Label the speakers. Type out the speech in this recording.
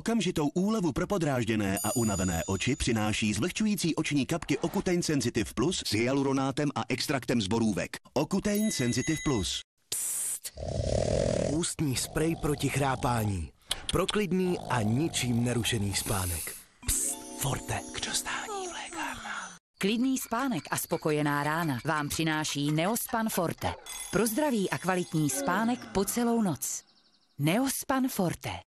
Speaker 1: Okamžitou úlevu pro podrážděné a unavené oči přináší zvlhčující oční kapky Ocutein Sensitive Plus s hyaluronátem a extraktem z borůvek. Ocutein Sensitive Plus.
Speaker 2: Psst. Ústní sprej proti chrápání. Pro klidný a ničím nerušený spánek. Psst. Forte. K dostání v lékárnách.
Speaker 3: Klidný spánek a spokojená rána vám přináší Neospan Forte. Pro zdravý a kvalitní spánek po celou noc. Neospan Forte.